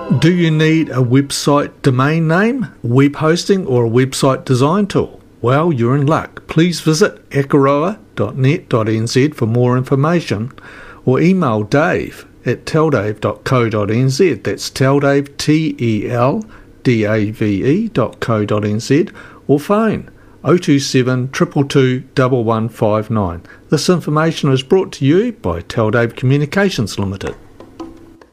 Do you need a website domain name, web hosting or a website design tool? Well, you're in luck. Please visit akaroa.net.nz for more information or email Dave at teldave.co.nz. That's teldave, teldave.co.nz, or phone 027 222 1159. This information is brought to you by Teldave Communications Limited.